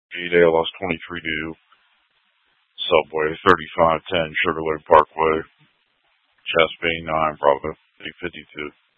8 ALS 23 Subway 3510 Sugar Loaf Parkway, Chess Bay 9 Bravo 852.